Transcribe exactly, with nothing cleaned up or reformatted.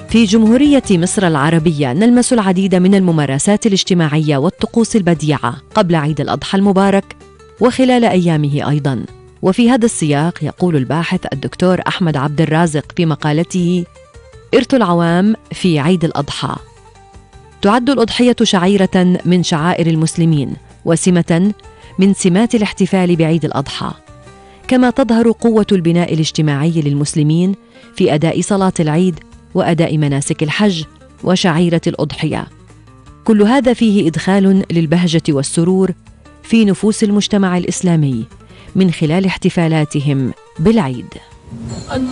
في جمهورية مصر العربية نلمس العديد من الممارسات الاجتماعية والطقوس البديعة قبل عيد الأضحى المبارك وخلال أيامه أيضاً. وفي هذا السياق يقول الباحث الدكتور أحمد عبد الرازق في مقالته إرث العوام في عيد الأضحى: تعد الأضحية شعيرة من شعائر المسلمين وسمة من سمات الاحتفال بعيد الأضحى، كما تظهر قوة البناء الاجتماعي للمسلمين في أداء صلاة العيد وأداء مناسك الحج وشعيرة الأضحية. كل هذا فيه إدخال للبهجة والسرور في نفوس المجتمع الإسلامي من خلال احتفالاتهم بالعيد.